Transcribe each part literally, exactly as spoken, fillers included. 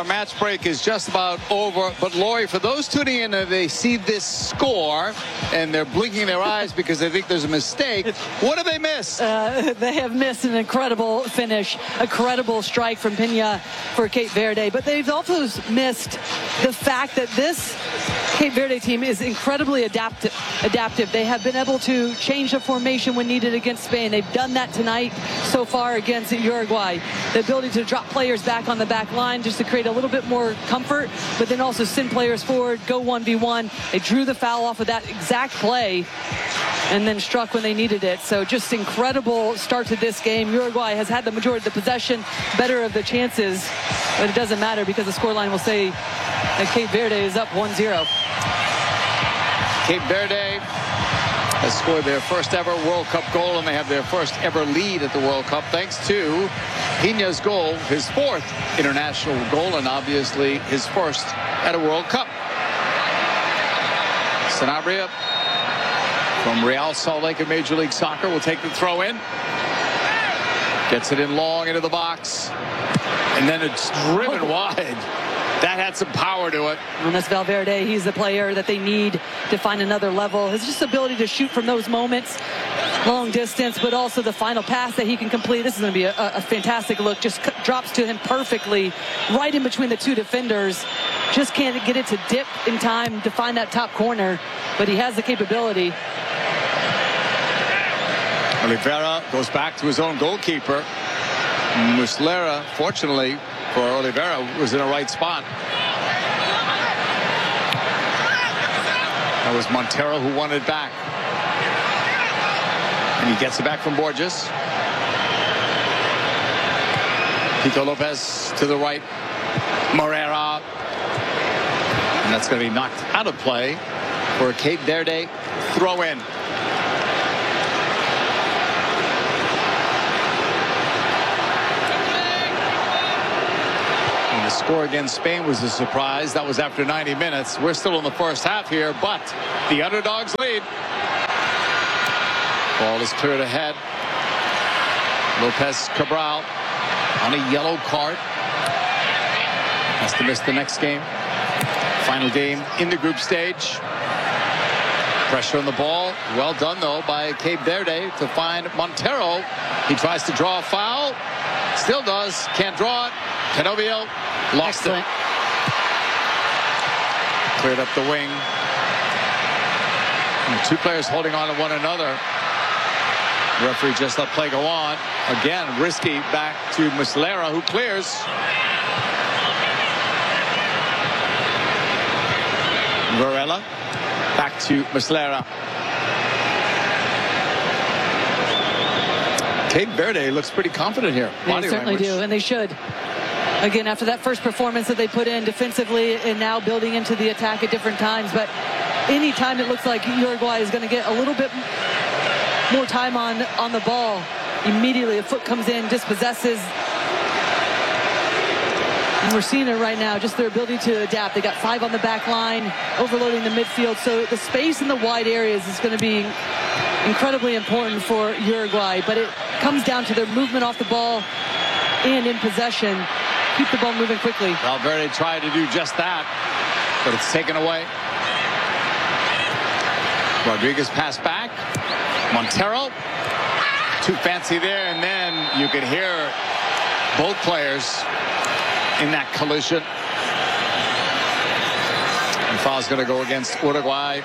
match break is just about over. But, Lori, for those tuning in and they see this score and they're blinking their eyes because they think there's a mistake, what do they miss? Uh, they have missed an incredible finish, a credible strike from Pena for Cape Verde. But they've also missed the fact that this Cape Verde team is incredibly adaptive. adaptive. They have been able to change the formation when needed against Spain. They've done that tonight so far against Uruguay. The ability to drop players back on the back line just to create a little bit more comfort, but then also send players forward, go one v one. They drew the foul off of that exact play and then struck when they needed it. So just incredible start to this game. Uruguay has had the majority of the possession, better of the chances, but it doesn't matter because the scoreline will say that Cape Verde is up one zero. Cape Verde has scored their first ever World Cup goal, and they have their first ever lead at the World Cup thanks to Pena's goal, his fourth international goal, and obviously his first at a World Cup. Sanabria from Real Salt Lake in Major League Soccer will take the throw in. Gets it in long into the box, and then it's driven wide. That had some power to it. And that's Valverde. He's the player that they need to find another level. His just ability to shoot from those moments, long distance, but also the final pass that he can complete. This is going to be a, a fantastic look. Just drops to him perfectly, right in between the two defenders. Just can't get it to dip in time to find that top corner, but he has the capability. Oliveira goes back to his own goalkeeper. Muslera, fortunately for Oliveira, was in the right spot. That was Montero who won it back. And he gets it back from Borges. Pico Lopez to the right. Morera. And that's going to be knocked out of play for a Cape Verde throw in. The score against Spain was a surprise. That was after ninety minutes. We're still in the first half here, but the underdogs lead. Ball is cleared ahead. Lopez Cabral on a yellow card. Has to miss the next game. Final game in the group stage. Pressure on the ball. Well done, though, by Cape Verde to find Montero. He tries to draw a foul. Still does. Can't draw it. Canovio lost Excellent. it. Cleared up the wing. And two players holding on to one another. The referee just let play go on. Again, risky back to Muslera, who clears. Varela back to Muslera. Cape Verde looks pretty confident here. They Body certainly language. do, and they should. Again, after that first performance that they put in defensively and now building into the attack at different times. But anytime it looks like Uruguay is going to get a little bit more time on, on the ball, immediately a foot comes in, dispossesses. And we're seeing it right now, just their ability to adapt. They got five on the back line, overloading the midfield. So the space in the wide areas is going to be incredibly important for Uruguay. But it comes down to their movement off the ball and in possession. Keep the ball moving quickly. Valverde tried to do just that, but it's taken away. Rodriguez pass back. Montero. Too fancy there, and then you could hear both players in that collision. And foul's going to go against Uruguay.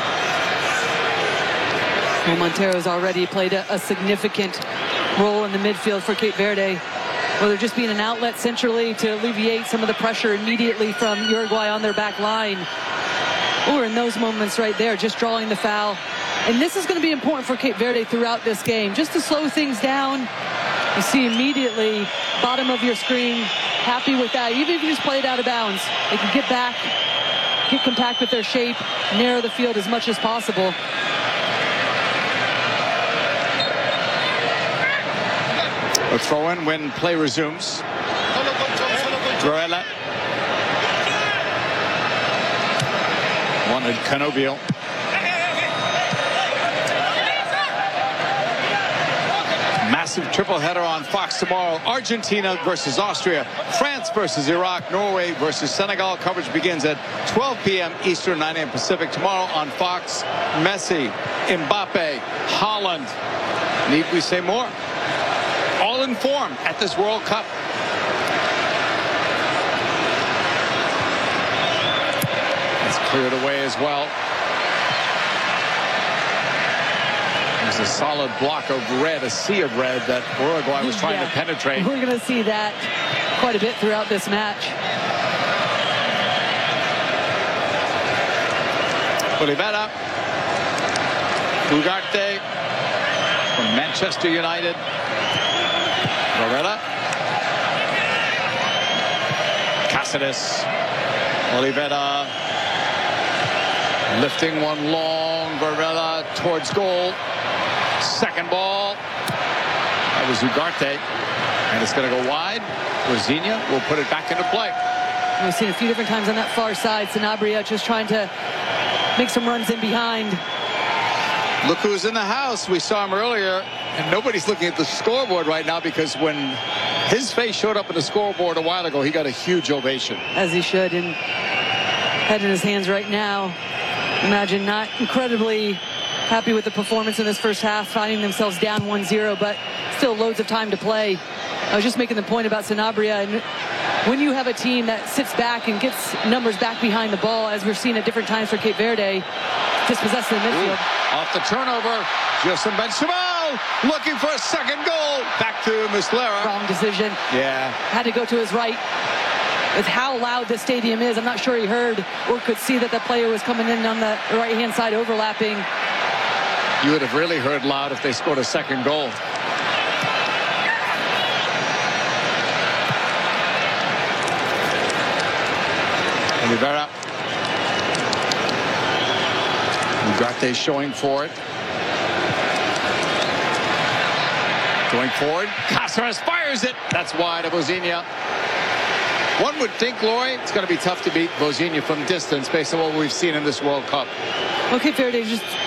Well, Montero's already played a, a significant role in the midfield for Cape Verde. Whether just being an outlet centrally to alleviate some of the pressure immediately from Uruguay on their back line, or in those moments right there, just drawing the foul. And this is going to be important for Cape Verde throughout this game, just to slow things down. You see immediately, bottom of your screen, happy with that. Even if you just play it out of bounds, they can get back, get compact with their shape, narrow the field as much as possible. A throw in when play resumes. Varela. Wanted Canovio. massive triple header on Fox tomorrow. Argentina versus Austria, France versus Iraq, Norway versus Senegal. Coverage begins at twelve p m Eastern, nine a m Pacific tomorrow on Fox. Messi, Mbappe, Holland. Need we say more? All in form at this World Cup. It's cleared away as well. There's a solid block of red, a sea of red that Uruguay was trying yeah. to penetrate. We're going to see that quite a bit throughout this match. Olivera, Ugarte from Manchester United. Varela, Cáceres, Olivera, lifting one long, Varela towards goal. Second ball. That was Ugarte. And it's going to go wide. Rosiña will put it back into play. We've seen a few different times on that far side. Sanabria just trying to make some runs in behind. Look who's in the house. We saw him earlier. And nobody's looking at the scoreboard right now because when his face showed up in the scoreboard a while ago, he got a huge ovation. As he should. And head in his hands right now. Imagine not incredibly happy with the performance in this first half, finding themselves down one zero, but still loads of time to play. I was just making the point about Sanabria, and when you have a team that sits back and gets numbers back behind the ball, as we're seeing at different times for Cape Verde, dispossessed in the midfield. Ooh, off the turnover, Josem Benchamal looking for a second goal. Back to Muslera. Wrong decision. Yeah. Had to go to his right. With how loud the stadium is, I'm not sure he heard or could see that the player was coming in on the right-hand side overlapping. You would have really heard loud if they scored a second goal. Olivera. Ugarte showing for it. Going forward. Cáceres fires it. That's wide of Rosiña. One would think, Lori, it's going to be tough to beat Rosiña from distance based on what we've seen in this World Cup. Okay, Faraday just